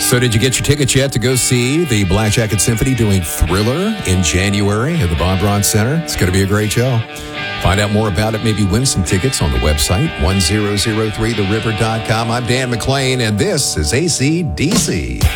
So did you get your tickets yet to go see the Black Jacket Symphony doing Thriller in January at the Von Braun Center? It's going to be a great show. Find out more about it, maybe win some tickets on the website, 1003theriver.com. I'm Dan McClain, and this is AC/DC.